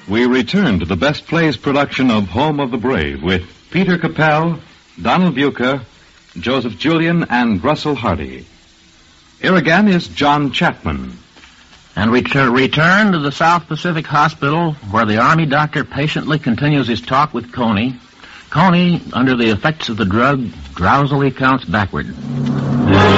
we return to the Best Plays production of Home of the Brave with Peter Capell, Donald Bucher, Joseph Julian, and Russell Hardy. Here again is John Chapman. And we return to the South Pacific Hospital, where the Army doctor patiently continues his talk with Coney. Coney, under the effects of the drug, drowsily counts backward.